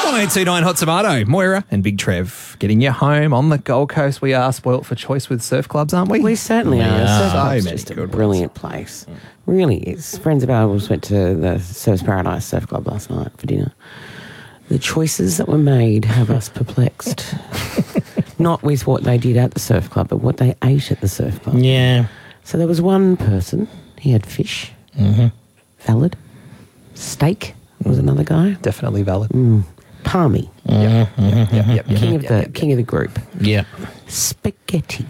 1829 Hot Tomato, Moira and Big Trev getting you home on the Gold Coast. We are spoilt for choice with surf clubs, aren't we? We certainly are. Surf So Club's many just a good brilliant place. Really is. Friends of ours went to the Surfers Paradise Surf Club last night for dinner. The choices that were made have us perplexed. Not with what they did at the surf club, but what they ate at the surf club. Yeah. So there was one person, he had fish. Mm-hmm. Valid. Steak was another guy. Definitely valid. Palmy. Yep. King of the group. Yeah. Spaghetti.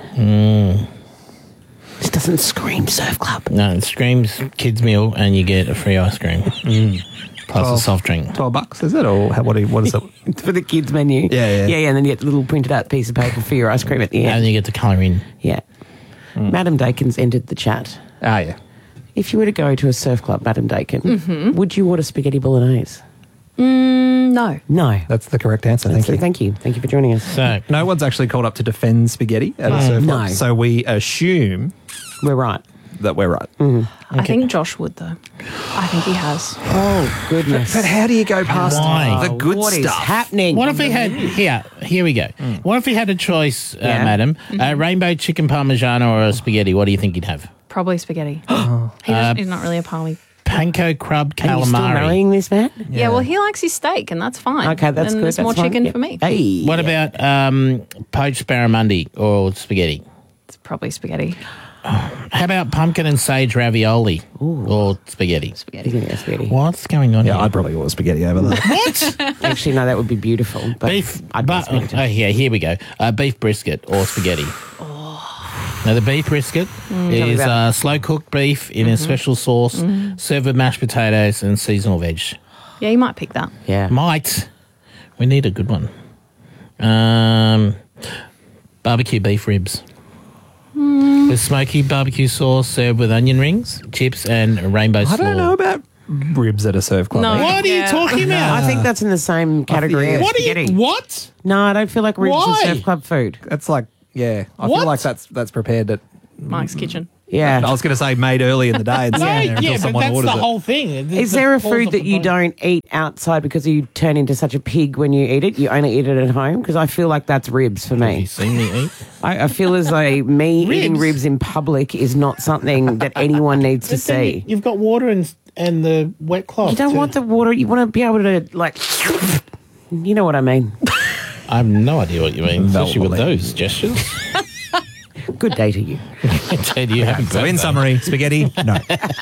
This doesn't scream surf club. No, it screams kids' meal and you get a free ice cream. Plus a soft drink. $12, is it? Or what is it? For the kids menu. Yeah. Yeah, and then you get a little printed out piece of paper for your ice cream at the end. And you get to colour in. Yeah. Madam Dakin's entered the chat. Ah, yeah. If you were to go to a surf club, Madam Dakin, would you order spaghetti bolognese? No. No. That's the correct answer. Thank you. Thank you. Thank you for joining us. So, No one's actually called up to defend spaghetti at a surf club. No. So we assume We're right. that we're right. I think Josh would, though. I think he has. Oh, goodness. But how do you go past Why? the good What is stuff? happening? what if we had... Here we go. What if we had a choice, Yeah. madam? Rainbow chicken parmigiano or a spaghetti? What do you think you'd have? Probably spaghetti. He's not really a palmy. Panko crab Are you still calamari. marrying this man? Yeah, well, he likes his steak, and that's fine. Okay, that's and good. There's That's more fine. chicken Yeah. for me. Hey. What about poached barramundi or spaghetti? It's probably spaghetti. How about pumpkin and sage ravioli or spaghetti? You're gonna get spaghetti. What's going on Yeah, here? I'd probably order spaghetti over there. What? Actually, no, that would be beautiful. But Beef, I'd but, go spaghetti. yeah, here we go. Beef brisket or spaghetti. Now, the beef brisket is about slow-cooked beef in a special sauce, served with mashed potatoes and seasonal veg. Yeah, you might pick that. Yeah. Might. We need a good one. Barbecue beef ribs. With smoky barbecue sauce served with onion rings, chips and rainbow I slaw. don't know about ribs at a surf club. No. eh? What are you talking about? I think that's in the same category as What are spaghetti. you... What? No, I don't feel like ribs Why? are surf club food. That's like, yeah. I What? feel like that's prepared at... Mike's Kitchen. Yeah. I was going to say made early in the day and sit there until yeah, but someone that's orders the it. whole thing. Is there a food that you don't eat outside because you turn into such a pig when you eat it? You only eat it at home? Because I feel like that's ribs for Have you me. seen me eat? I feel as though me eating Ribs? ribs in public is not something that anyone needs to But then see. You've got water and the wet cloth. You don't want the water. You want to be able to, like, you know what I mean. I have no idea what you mean, especially with Velvet. those gestures. Good day to you. Ted, you haven't So in summary, spaghetti, no.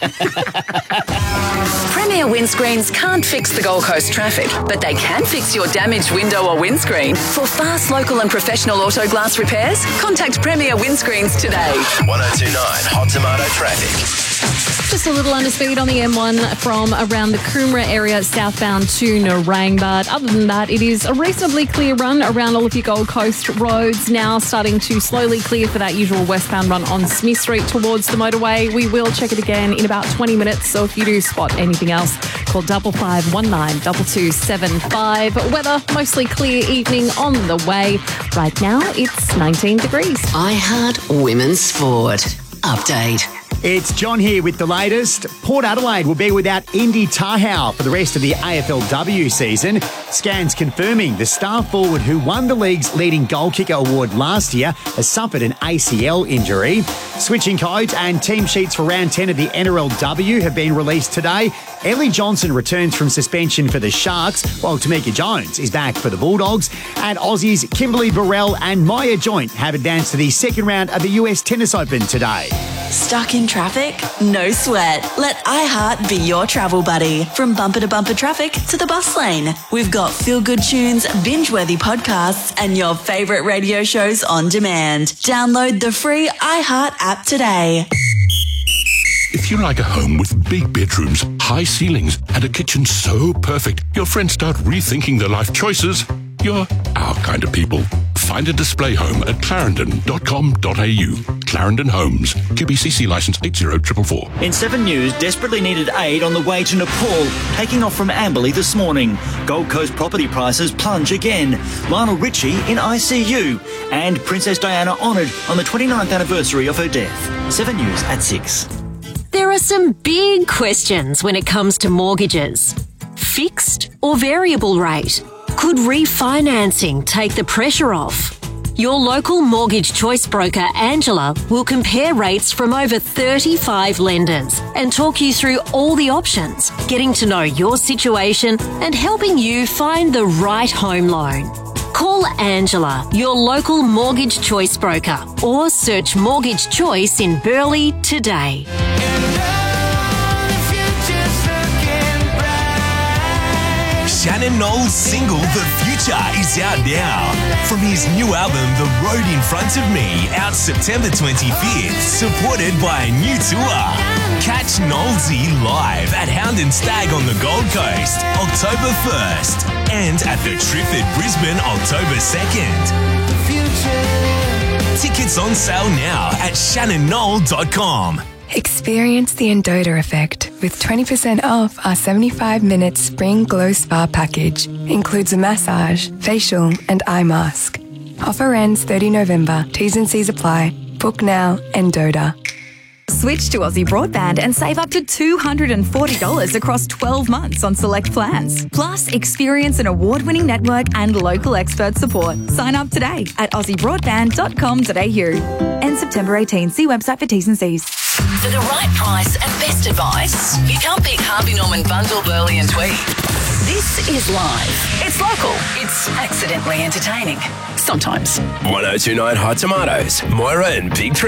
Premier windscreens can't fix the Gold Coast traffic, but they can fix your damaged window or windscreen. For fast, local and professional auto glass repairs, contact Premier Windscreens today. 1029 Hot Tomato Traffic. Just a little under speed on the M1 from around the Coomera area southbound to Nerang. But other than that, it is a reasonably clear run around all of your Gold Coast roads. Now starting to slowly clear for that usual westbound run on Smith Street towards the motorway. We will check it again in about 20 minutes. So if you do spot anything else, call 5519 2275. Weather, mostly clear evening on the way. Right now, it's 19 degrees. iHeart Women's Sport. Update. It's John here with the latest. Port Adelaide will be without Indy Tahau for the rest of the AFLW season. Scans confirming the star forward who won the league's leading goal kicker award last year has suffered an ACL injury. Switching codes and team sheets for round 10 of the NRLW have been released today. Ellie Johnson returns from suspension for the Sharks, while Tamika Jones is back for the Bulldogs. And Aussies Kimberly Burrell and Maya Joint have advanced to the second round of the US Tennis Open today. Stuck in traffic? No sweat. Let iHeart be your travel buddy. From bumper to bumper traffic to the bus lane. We've got feel-good tunes, binge-worthy podcasts, and your favourite radio shows on demand. Download the free iHeart app today. If you like a home with big bedrooms, high ceilings, and a kitchen so perfect your friends start rethinking their life choices, you're our kind of people. Find a display home at clarendon.com.au. Clarendon Homes. QBCC licence 80444. In 7 News, desperately needed aid on the way to Nepal, taking off from Amberley this morning. Gold Coast property prices plunge again. Lionel Richie in ICU. And Princess Diana honoured on the 29th anniversary of her death. 7 News at 6. There are some big questions when it comes to mortgages. Fixed or variable rate? Could refinancing take the pressure off? Your local mortgage choice broker, Angela, will compare rates from over 35 lenders and talk you through all the options, getting to know your situation and helping you find the right home loan. Call Angela, your local mortgage choice broker, or search Mortgage Choice in Burleigh today. Shannon Knowles' single The Future is out now. From his new album The Road in Front of Me, out September 25th, supported by a new tour. Catch Knowlesy live at Hound and Stag on the Gold Coast, October 1st, and at the Triffid Brisbane, October 2nd. Tickets on sale now at shannonnoel.com. Experience the Endota effect with 20% off our 75-minute Spring Glow Spa package. Includes a massage, facial and eye mask. Offer ends 30 November. T's and C's apply. Book now, Endota. Switch to Aussie Broadband and save up to $240 across 12 months on select plans. Plus, experience an award-winning network and local expert support. Sign up today at aussiebroadband.com.au. End September 18. See website for T's and C's. For the right price and best advice, you can't pick Harvey Norman Bundle, Burleigh and Tweed. This is live. It's local. It's accidentally entertaining. Sometimes. 1029 Hot Tomatoes, Moira and Big Trev.